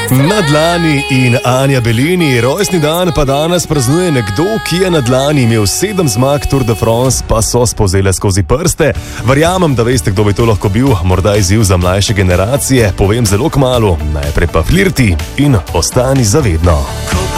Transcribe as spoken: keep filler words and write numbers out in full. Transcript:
Na dlani in Anja Belini, rojstni dan pa danes praznuje nekdo, ki je na dlani imel sedem zmag Tour de France, pa so spozele skozi prste. Verjamem, da veste, kdo bi to lahko bil, morda izziv za mlajše generacije, povem zelo kmalu, najprej pa flirti in ostani zavedno.